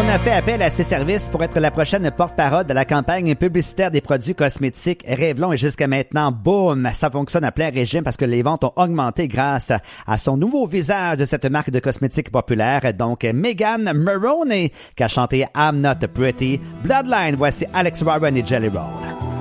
On a fait appel à ses services pour être la prochaine porte-parole de la campagne publicitaire des produits cosmétiques Revlon et jusqu'à maintenant, boum, ça fonctionne à plein régime parce que les ventes ont augmenté grâce à son nouveau visage de cette marque de cosmétiques populaire. Donc, Megan Maroney qui a chanté I'm Not Pretty. Bloodline, voici Alex Warren et Jelly Roll.